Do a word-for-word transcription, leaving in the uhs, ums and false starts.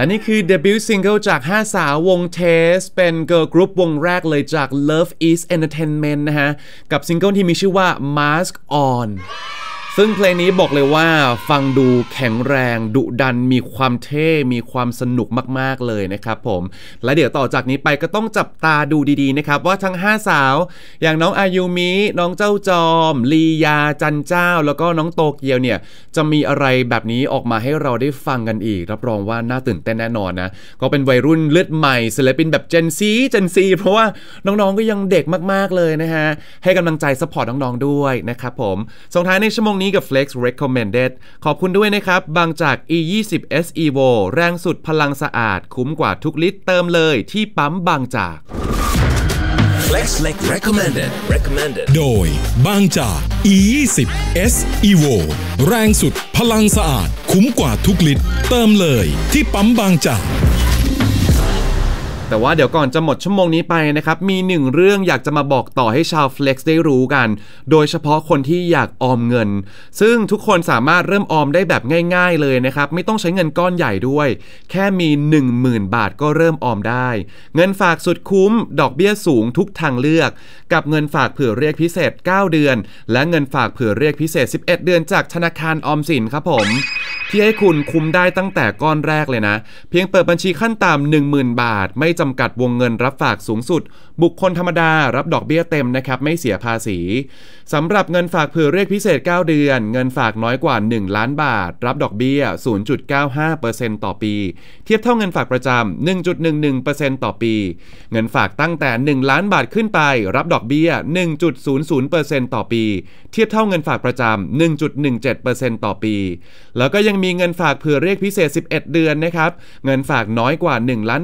และนี่คือเดบิวต์ซิงเกิลจากห้าสาววง Taste เป็นเกิร์ลกรุ๊ปวงแรกเลยจาก Love is Entertainment นะฮะกับซิงเกิลที่มีชื่อว่า Mask On ซึ่งเพลงนี้บอกเลยว่าฟังดูแข็งแรงดุดันมีความเท่มีความสนุกมากๆเลยนะครับผมและเดี๋ยวต่อจากนี้ไปก็ต้องจับตาดูดีๆนะครับว่าทั้งห้าสาวอย่างน้องอายุมิน้องเจ้าจอมลียาจันเจ้าแล้วก็น้องโตเกียวเนี่ยจะมีอะไรแบบนี้ออกมาให้เราได้ฟังกันอีกรับรองว่าน่าตื่นเต้นแน่นอนนะก็เป็นวัยรุ่นเลือดใหม่ศิลปินแบบ Gen Z Gen Z เพราะว่าน้องๆก็ยังเด็กมากๆเลยนะฮะให้กำลังใจซัพพอร์ตน้องๆด้วยนะครับผมส่งท้ายในชั่วโมงนี้กับ Flex Recommended ขอบคุณด้วยนะครับบางจาก อี ยี่สิบ เอส Evo แรงสุดพลังสะอาดคุ้มกว่าทุกลิตรเติมเลยที่ปั๊มบางจาก Flex Recommended Recommended โดยบางจาก อี ยี่สิบ เอส Evo แรงสุดพลังสะอาดคุ้มกว่าทุกลิตรเติมเลยที่ปั๊มบางจากแต่ว่าเดี๋ยวก่อนจะหมดชั่วโมงนี้ไปนะครับมีหนึ่งเรื่องอยากจะมาบอกต่อให้ชาว Flex ได้รู้กันโดยเฉพาะคนที่อยากออมเงินซึ่งทุกคนสามารถเริ่มออมได้แบบง่ายๆเลยนะครับไม่ต้องใช้เงินก้อนใหญ่ด้วยแค่มี หนึ่งหมื่น บาทก็เริ่มออมได้เงินฝากสุดคุ้มดอกเบี้ยสูงทุกทางเลือกกับเงินฝากเผื่อเรียกพิเศษเก้าเดือนและเงินฝากเผื่อเรียกพิเศษสิบเอ็ดเดือนจากธนาคารออมสินครับผมที่ให้คุณคุ้มได้ตั้งแต่ก้อนแรกเลยนะเพียงเปิดบัญชีขั้นต่ำ หนึ่งหมื่น บาทไม่จำกัดวงเงินรับฝากสูงสุดบุคคลธรรมดารับดอกเบี้ยเต็มนะครับไม่เสียภาษีสำหรับเงินฝากเผื่อเรียกพิเศษเก้าเดือนเงินฝากน้อยกว่าหนึ่งล้านบาทรับดอกเบี้ย ศูนย์จุดเก้าห้าเปอร์เซ็นต์ ต่อปีเทียบเท่าเงินฝากประจำ หนึ่งจุดหนึ่งหนึ่งเปอร์เซ็นต์ ต่อปีเงินฝากตั้งแต่หนึ่งล้านบาทขึ้นไปรับดอกเบี้ย หนึ่งจุดศูนย์ศูนย์เปอร์เซ็นต์ ต่อปีเทียบเท่าเงินฝากประจำ หนึ่งจุดหนึ่งเจ็ดเปอร์เซ็นต์ ต่อปีแล้วก็ยังมีเงินฝากเผื่อเรียกพิเศษสิบเอ็ดเดือนนะครับเงินฝากน้อยกว่าหนึ่งล้าน